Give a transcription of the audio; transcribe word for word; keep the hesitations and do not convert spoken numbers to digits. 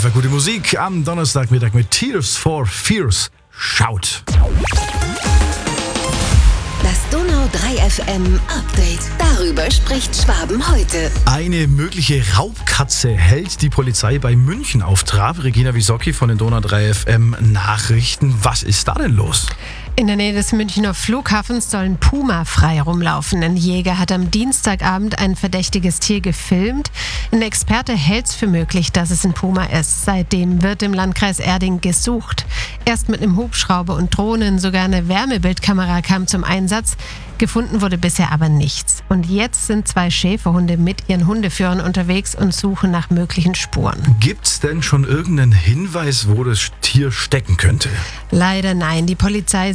Einfach gute Musik am Donnerstagmittag mit Tears for Fears. Schaut! Das Donau drei F M Update. Darüber spricht Schwaben heute. Eine mögliche Raubkatze hält die Polizei bei München auf Trab. Regina Wisocki von den Donau drei F M Nachrichten. Was ist da denn los? In der Nähe des Münchner Flughafens soll ein Puma frei rumlaufen. Ein Jäger hat am Dienstagabend ein verdächtiges Tier gefilmt. Ein Experte hält es für möglich, dass es ein Puma ist. Seitdem wird im Landkreis Erding gesucht. Erst mit einem Hubschrauber und Drohnen, sogar eine Wärmebildkamera kam zum Einsatz. Gefunden wurde bisher aber nichts. Und jetzt sind zwei Schäferhunde mit ihren Hundeführern unterwegs und suchen nach möglichen Spuren. Gibt's denn schon irgendeinen Hinweis, wo das Tier stecken könnte? Leider nein. Die Polizei